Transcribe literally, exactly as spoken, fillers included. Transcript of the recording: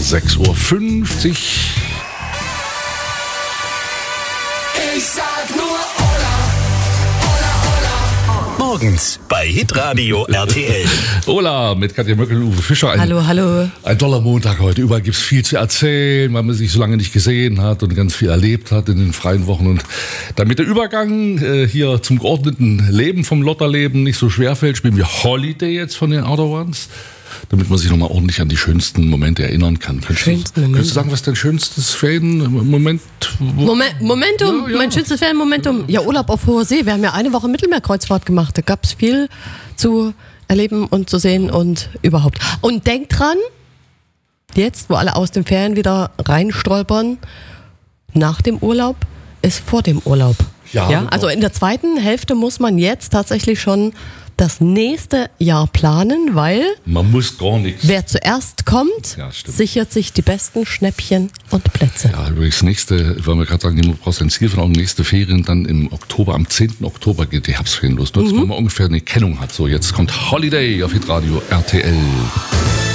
sechs Uhr fünfzig. Ich sag nur Ola, Ola, Ola. Morgens bei Hitradio R T L. Ola mit Katja Möckel und Uwe Fischer. Ein, hallo, hallo. Ein toller Montag heute. Überall gibt es viel zu erzählen, weil man sich so lange nicht gesehen hat und ganz viel erlebt hat in den freien Wochen. Und damit der Übergang äh, hier zum geordneten Leben vom Lotterleben nicht so schwer fällt, spielen wir Holiday jetzt von den Outer Ones, damit man sich nochmal ordentlich an die schönsten Momente erinnern kann. Könntest, schönsten du, Momente. könntest du sagen, was dein schönstes Fan-Moment... Moment, Momentum, ja, ja. Mein schönstes Fan-Momentum. Ja, Urlaub auf hoher See. Wir haben ja eine Woche Mittelmeerkreuzfahrt gemacht. Da gab es viel zu erleben und zu sehen und überhaupt. Und denk dran, jetzt, wo alle aus den Ferien wieder reinstolpern, nach dem Urlaub ist vor dem Urlaub. Ja, ja, also in der zweiten Hälfte muss man jetzt tatsächlich schon das nächste Jahr planen, weil man muss gar nichts. Wer zuerst kommt, ja, sichert sich die besten Schnäppchen und Plätze. Ja, übrigens nächste, weil wir gerade sagen, du brauchst ein Ziel von auch nächste Ferien dann im Oktober, am zehnten Oktober geht die Herbstferien los. Nur, dass Mhm. man mal ungefähr eine Kennung hat. So, jetzt kommt Holiday auf Hitradio R T L.